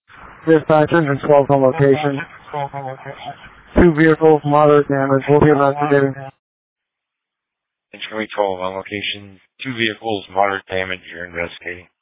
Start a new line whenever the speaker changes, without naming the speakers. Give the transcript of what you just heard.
Dispatch engine 12 on location. 2 vehicles, moderate damage, will be investigating.
Engine 12 on location. 2 vehicles, moderate damage, you're investigating.